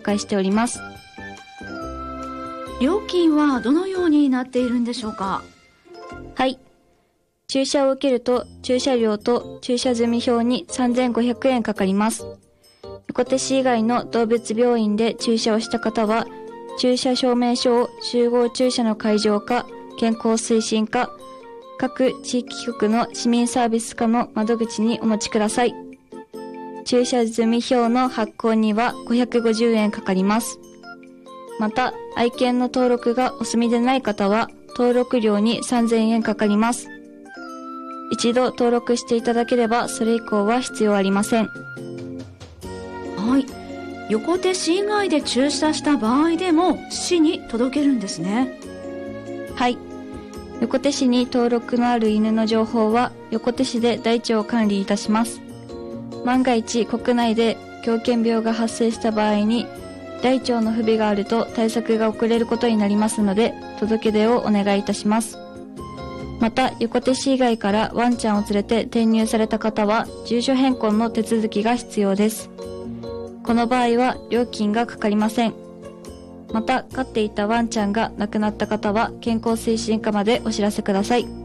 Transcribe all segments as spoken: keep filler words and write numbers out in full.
介しております。 料金はどのようになっているんでしょうか？ はい。注射を受けると注射料と注射済票にさんぜんごひゃくえんかかります。横手市以外の動物病院で注射をした方は、注射証明書を集合注射の会場か健康推進課、各地域局の市民サービス課の窓口にお持ちください。注射済票の発行にはごひゃくごじゅうえんかかります。また、愛犬の登録がお済みでない方は、登録料にさんぜんえんかかります。一度登録していただければ、それ以降は必要ありません。 はい。横手市以外で注射した場合でも市に届けるんですね。 はい。横手市に登録のある犬の情報は横手市で台帳を管理いたします。万が一国内で狂犬病が発生した場合に台帳の不備があると対策が遅れることになりますので、届け出をお願いいたします。また、横手市以外からワンちゃんを連れて転入された方は住所変更の手続きが必要です。この場合は料金がかかりません。また、飼っていたワンちゃんが亡くなった方は健康推進課までお知らせください。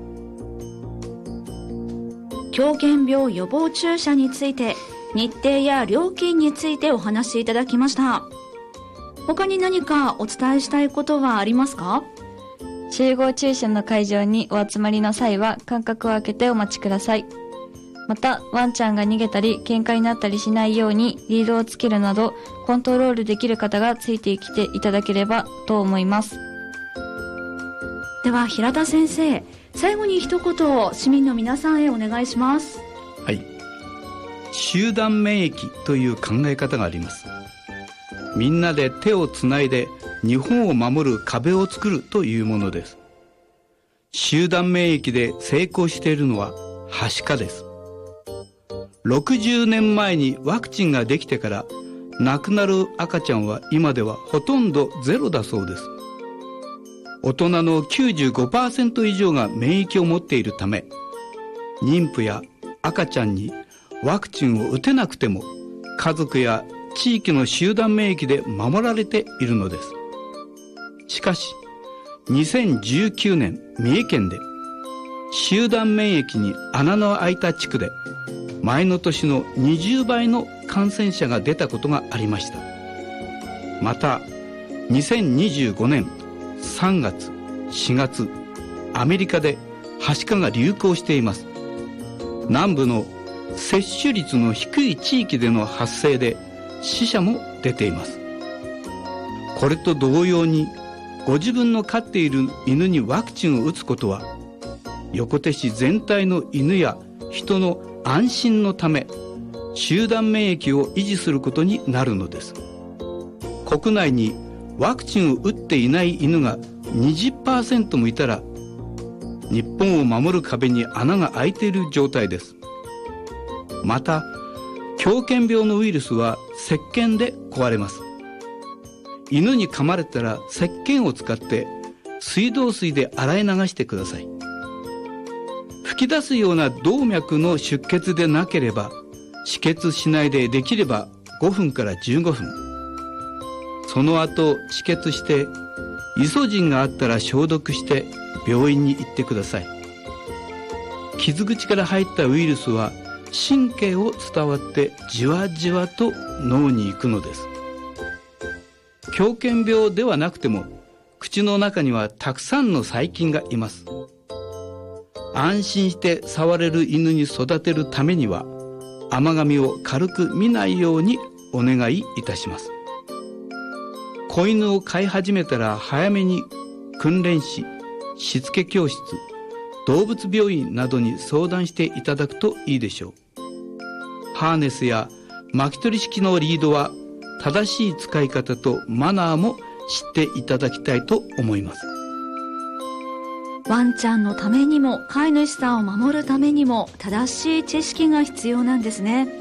狂犬病予防注射について、日程や料金についてお話しいただきました。他に何かお伝えしたいことはありますか？ 集合注射の会場にお集まりの際は間隔を空けてお待ちください。また、ワンちゃんが逃げたり喧嘩になったりしないようにリードをつけるなどコントロールできる方がついてきていただければと思います。 では平田先生、最後に一言市民の皆さんへお願いします。 はい。集団免疫という考え方があります。みんなで手をつないで日本を守る壁を作るというものです。集団免疫で成功しているのははしかです。ろくじゅうねんまえにワクチンができてから亡くなる赤ちゃんは今ではほとんどゼロだそうです。大人の きゅうじゅうごパーセント 以上が免疫を持っているため、妊婦や赤ちゃんにワクチンを打てなくても家族や地域の集団免疫で守られているのです。しかし、にせんじゅうきゅうねん三重県で集団免疫に穴の開いた地区で前の年のにじゅうばいの感染者が出たことがありました。また、にせんにじゅうごねんさんがつ、しがつ、アメリカではしかが流行しています。南部の接種率の低い地域での発生で死者も出ています。これと同様に、ご自分の飼っている犬にワクチンを打つことは、横手市全体の犬や人の安心のため、集団免疫を維持することになるのです。国内にワクチンを打っていない犬が にじゅっパーセント もいたら、日本を守る壁に穴が開いている状態です。また、狂犬病のウイルスは石鹸で壊れます。犬に噛まれたら石鹸を使って水道水で洗い流してください。吹き出すような動脈の出血でなければ、止血しないでできればごふんからじゅうごふん。その後止血して、イソジンがあったら消毒して病院に行ってください。傷口から入ったウイルスは神経を伝わってじわじわと脳に行くのです。狂犬病ではなくても、口の中にはたくさんの細菌がいます。安心して触れる犬に育てるためには、甘噛みを軽く見ないようにお願いいたします。子犬を飼い始めたら早めに訓練士、しつけ教室、動物病院などに相談していただくといいでしょう。ハーネスや巻き取り式のリードは正しい使い方とマナーも知っていただきたいと思います。 ワンちゃんのためにも飼い主さんを守るためにも正しい知識が必要なんですね。